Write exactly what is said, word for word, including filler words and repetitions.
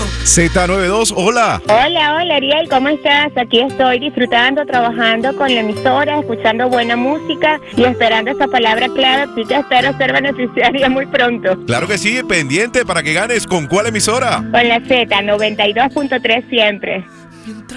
Z noventa y dos, hola. Hola, hola Ariel, ¿cómo estás? Aquí estoy disfrutando, trabajando con la emisora, escuchando buena música y esperando esa palabra clave, así que espero ser beneficiaria muy pronto. Claro que sí, pendiente para que ganes. ¿Con cuál emisora? Con la Z noventa y dos punto tres siempre. Mientras